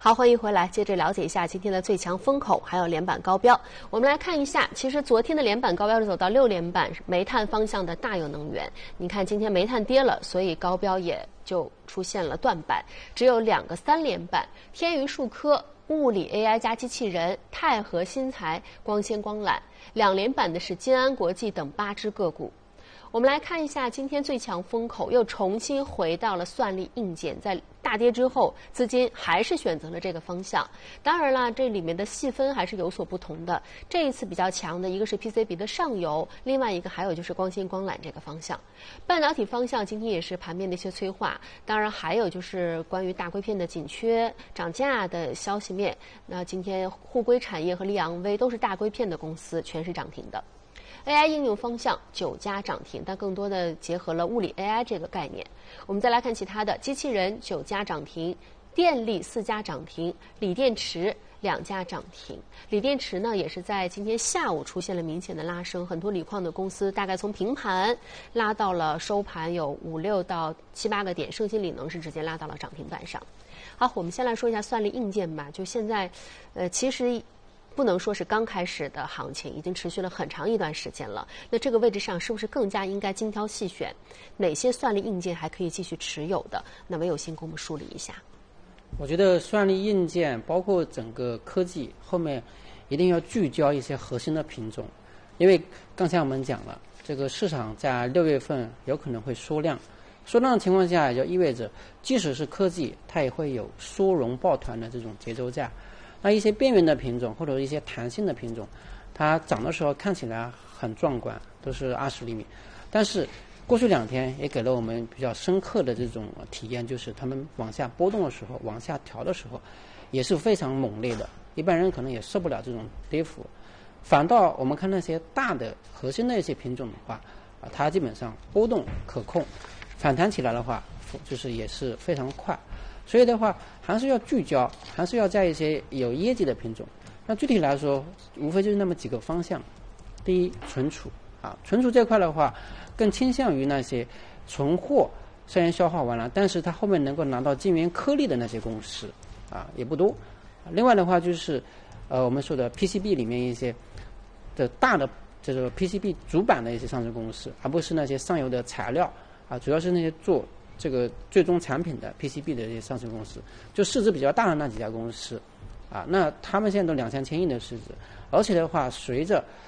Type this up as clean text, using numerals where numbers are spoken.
好，欢迎回来，接着了解一下今天的最强风口，还有连板高标。我们来看一下，其实昨天的连板高标是走到6连板，煤炭方向的大有能源。你看今天煤炭跌了，所以高标也就出现了断板，只有2个3连板，天娱数科、物理 AI 加机器人、泰和新材、光纤光缆，2连板的是金安国际等8只个股。我们来看一下今天最强风口又重新回到了算力硬件，在大跌之后，资金还是选择了这个方向。当然了，这里面的细分还是有所不同的。这一次比较强的一个是 PCB 的上游，另外一个还有就是光纤光缆这个方向。半导体方向今天也是盘面的一些催化，当然还有就是关于大硅片的紧缺、涨价的消息面。那今天沪硅产业和利昂威都是大硅片的公司，全是涨停的。AI 应用方向9家涨停，但更多的结合了物理 AI 这个概念。我们再来看其他的，机器人9家涨停，电力4家涨停，锂电池2家涨停。锂电池呢，也是在今天下午出现了明显的拉升，很多锂矿的公司大概从平盘拉到了收盘有5、6到7、8个点，盛鑫锂能是直接拉到了涨停板上。好，我们先来说一下算力硬件吧。就现在，其实不能说是刚开始的行情，已经持续了很长一段时间了。那这个位置上是不是更加应该精挑细选？哪些算力硬件还可以继续持有的？那韦有心给我们梳理一下。 我觉得算力硬件包括整个科技后面一定要聚焦一些核心的品种，因为刚才我们讲了，这个市场在6月份有可能会缩量，缩量的情况下，就意味着即使是科技，它也会有缩容抱团的这种节奏在。那一些边缘的品种或者一些弹性的品种，它涨的时候看起来很壮观，都是20厘米，但是过去2天也给了我们比较深刻的这种体验，就是他们往下波动的时候，往下调的时候，也是非常猛烈的，一般人可能也受不了这种跌幅。反倒我们看那些大的核心的一些品种的话，它基本上波动可控，反弹起来的话，就是也是非常快。所以的话，还是要聚焦，还是要在一些有业绩的品种。那具体来说，无非就是那么几个方向。第一，存储存储这块的话，更倾向于那些存货虽然消化完了，但是它后面能够拿到晶圆颗粒的那些公司也不多。另外的话就是我们说的 PCB 里面一些的大的这个 PCB 主板的一些上市公司，而不是那些上游的材料主要是那些做这个最终产品的 PCB 的这些上市公司，就市值比较大的那几家公司那他们现在都2000千亿的市值，而且的话，随着